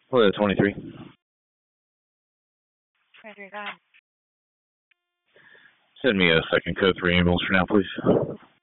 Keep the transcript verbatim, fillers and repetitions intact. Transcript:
Hello, twenty-three. twenty-three, go ahead. Send me a second code three ambulance for now, please.